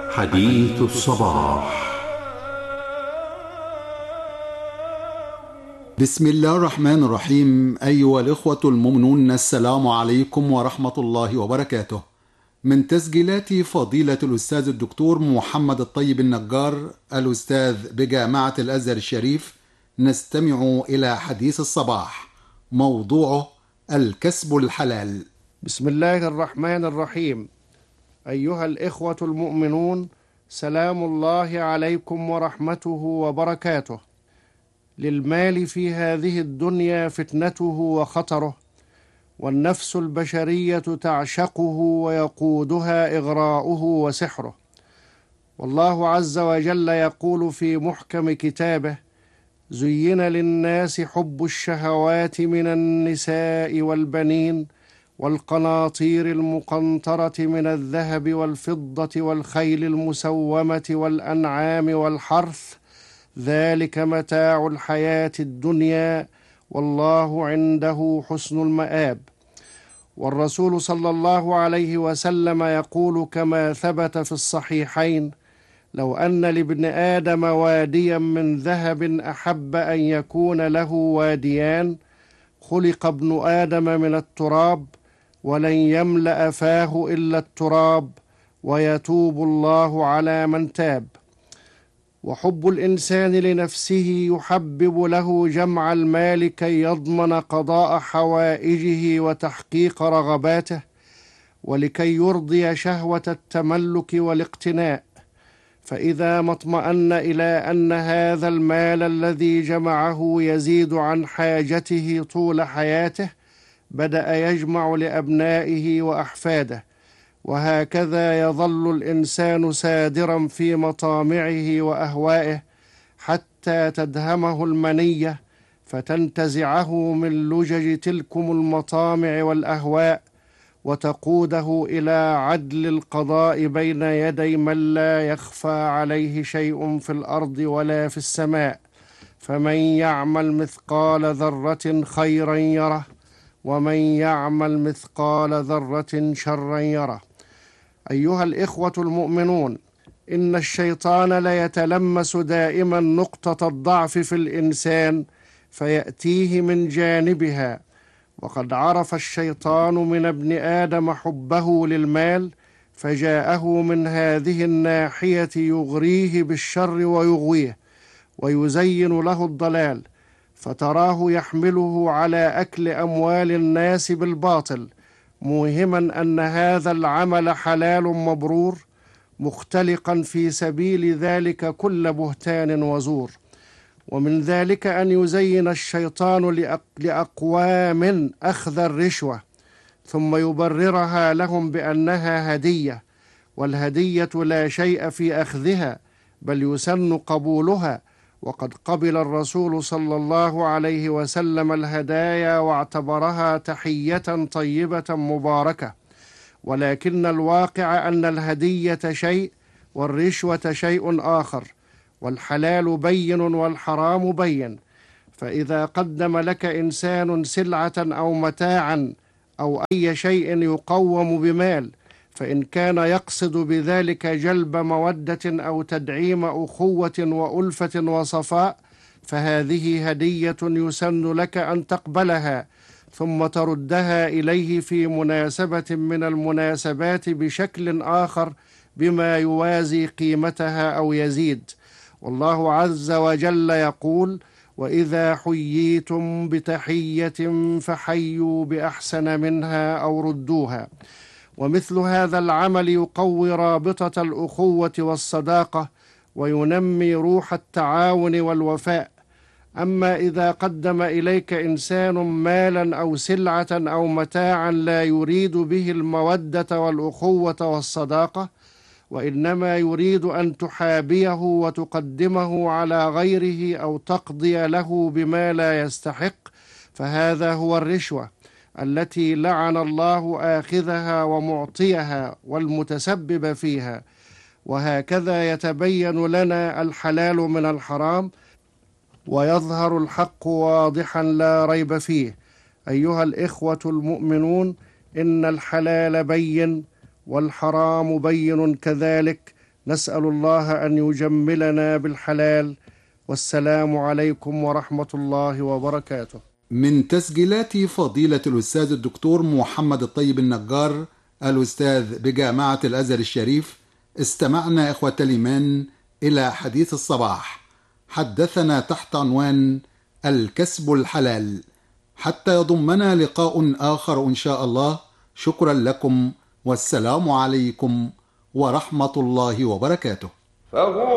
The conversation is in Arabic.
حديث الصباح. بسم الله الرحمن الرحيم. أيها الإخوة المؤمنون، السلام عليكم ورحمة الله وبركاته. من تسجيلات فضيلة الأستاذ الدكتور محمد الطيب النجار، الأستاذ بجامعة الأزهر الشريف، نستمع إلى حديث الصباح، موضوعه الكسب الحلال. بسم الله الرحمن الرحيم. أيها الإخوة المؤمنون، سلام الله عليكم ورحمته وبركاته. للمال في هذه الدنيا فتنته وخطره، والنفس البشرية تعشقه ويقودها إغراؤه وسحره. والله عز وجل يقول في محكم كتابه: زين للناس حب الشهوات من النساء والبنين والقناطير المقنطرة من الذهب والفضة والخيل المسومة والأنعام والحرث، ذلك متاع الحياة الدنيا والله عنده حسن المآب. والرسول صلى الله عليه وسلم يقول كما ثبت في الصحيحين: لو أن لابن آدم واديا من ذهب أحب أن يكون له واديان، خلق ابن آدم من التراب ولن يملأ فاه إلا التراب، ويتوب الله على من تاب. وحب الإنسان لنفسه يحبب له جمع المال كي يضمن قضاء حوائجه وتحقيق رغباته، ولكي يرضي شهوة التملك والاقتناء. فإذا ما اطمأن إلى أن هذا المال الذي جمعه يزيد عن حاجته طول حياته، بدأ يجمع لأبنائه وأحفاده، وهكذا يظل الإنسان سادرا في مطامعه وأهوائه حتى تدهمه المنية فتنتزعه من لجج تلكم المطامع والأهواء، وتقوده إلى عدل القضاء بين يدي من لا يخفى عليه شيء في الأرض ولا في السماء. فمن يعمل مثقال ذرة خيرا يره، ومن يعمل مثقال ذرة شرا يره. أيها الإخوة المؤمنون، إن الشيطان ليتلمس دائما نقطة الضعف في الإنسان فيأتيه من جانبها، وقد عرف الشيطان من ابن آدم حبه للمال، فجاءه من هذه الناحية يغريه بالشر ويغويه ويزين له الضلال، فتراه يحمله على أكل أموال الناس بالباطل، موهما أن هذا العمل حلال مبرور، مختلقا في سبيل ذلك كل بهتان وزور. ومن ذلك أن يزين الشيطان لأقوام أخذ الرشوة ثم يبررها لهم بأنها هدية، والهدية لا شيء في أخذها بل يسن قبولها، وقد قبل الرسول صلى الله عليه وسلم الهدايا واعتبرها تحية طيبة مباركة. ولكن الواقع أن الهدية شيء والرشوة شيء آخر، والحلال بين والحرام بين. فإذا قدم لك إنسان سلعة أو متاعا أو أي شيء يقوم بمال، فإن كان يقصد بذلك جلب مودة أو تدعيم أخوة وألفة وصفاء، فهذه هدية يسن لك أن تقبلها ثم تردها إليه في مناسبة من المناسبات بشكل آخر بما يوازي قيمتها أو يزيد. والله عز وجل يقول: وإذا حييتم بتحية فحيوا بأحسن منها أو ردوها. ومثل هذا العمل يقوي رابطة الأخوة والصداقة وينمي روح التعاون والوفاء. أما إذا قدم إليك إنسان مالا أو سلعة أو متاعا لا يريد به المودة والأخوة والصداقة، وإنما يريد أن تحابيه وتقدمه على غيره أو تقضي له بما لا يستحق، فهذا هو الرشوة التي لعن الله آخذها ومعطيها والمتسبب فيها. وهكذا يتبين لنا الحلال من الحرام، ويظهر الحق واضحا لا ريب فيه. أيها الإخوة المؤمنون، إن الحلال بين والحرام بين كذلك، نسأل الله أن يجملنا بالحلال. والسلام عليكم ورحمة الله وبركاته. من تسجيلات فضيلة الأستاذ الدكتور محمد الطيب النجار، الأستاذ بجامعة الأزهر الشريف، استمعنا إخوة الإيمان إلى حديث الصباح حدثنا تحت عنوان الكسب الحلال. حتى يضمنا لقاء آخر إن شاء الله، شكرا لكم والسلام عليكم ورحمة الله وبركاته.